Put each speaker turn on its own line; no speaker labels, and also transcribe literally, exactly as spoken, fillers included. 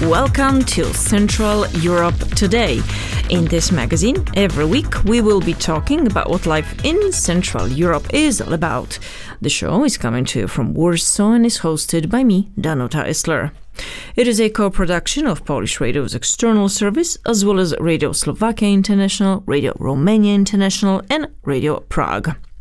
Welcome to Central Europe Today. In this magazine, every week we will be talking about what life in Central Europe is all about. The show is coming to you from Warsaw and is hosted by me, Danuta Isler. It is a co-production of Polish Radio's external service, as well as Radio Slovakia International, Radio Romania International, and Radio Prague.